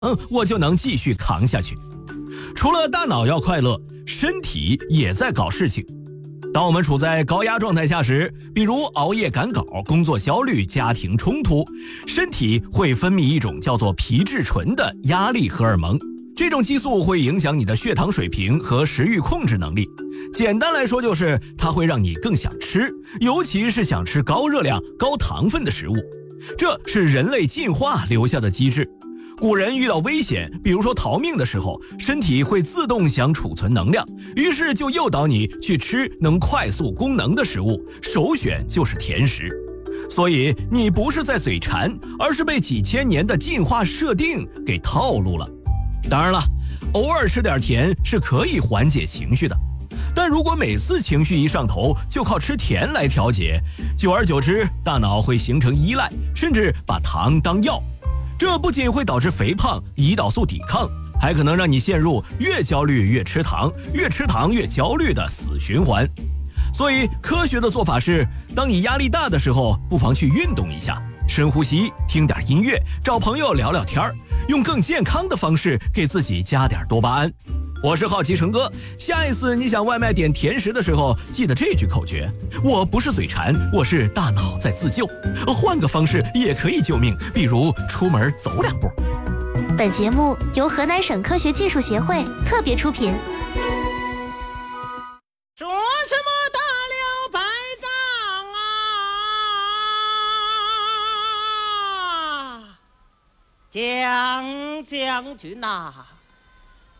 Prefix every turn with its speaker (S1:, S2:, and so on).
S1: 我就能继续扛下去。除了大脑要快乐，身体也在搞事情。当我们处在高压状态下时，比如熬夜赶稿、工作焦虑、家庭冲突，身体会分泌一种叫做皮质醇的压力荷尔蒙。这种激素会影响你的血糖水平和食欲控制能力。简单来说就是它会让你更想吃，尤其是想吃高热量、高糖分的食物。这是人类进化留下的机制。古人遇到危险，比如说逃命的时候，身体会自动想储存能量，于是就诱导你去吃能快速供能的食物，首选就是甜食。所以你不是在嘴馋，而是被几千年的进化设定给套路了。当然了，偶尔吃点甜是可以缓解情绪的，但如果每次情绪一上头就靠吃甜来调节，久而久之，大脑会形成依赖，甚至把糖当药。这不仅会导致肥胖、胰岛素抵抗，还可能让你陷入越焦虑越吃糖，越吃糖越焦虑的死循环。所以科学的做法是，当你压力大的时候，不妨去运动一下，深呼吸，听点音乐，找朋友聊聊天，用更健康的方式给自己加点多巴胺。我是好奇成哥，下一次你想外卖点甜食的时候，记得这句口诀：我不是嘴馋，我是大脑在自救。换个方式也可以救命，比如出门走2步。
S2: 本节目由河南省科学技术协会特别出品。
S3: 说什么大了百丈啊，蒋将军呐！